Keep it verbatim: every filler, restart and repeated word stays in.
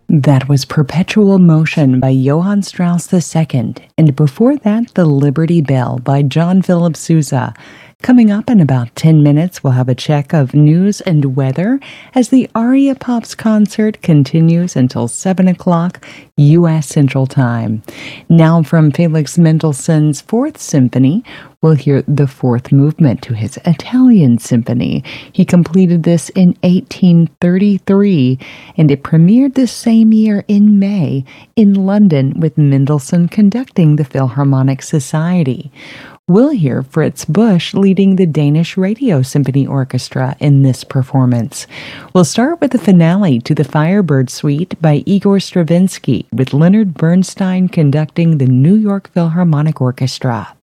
That was Perpetual Motion by Johann Strauss the Second, and before that, The Liberty Bell by John Philip Sousa. Coming up in about ten minutes, we'll have a check of news and weather as the Aria Pops concert continues until seven o'clock U S Central Time. Now from Felix Mendelssohn's Fourth Symphony, we'll hear the fourth movement to his Italian Symphony. He completed this in eighteen thirty-three, and it premiered this same year in May in London with Mendelssohn conducting the Philharmonic Society. We'll hear Fritz Busch leading the Danish Radio Symphony Orchestra in this performance. We'll start with the finale to the Firebird Suite by Igor Stravinsky, with Leonard Bernstein conducting the New York Philharmonic Orchestra.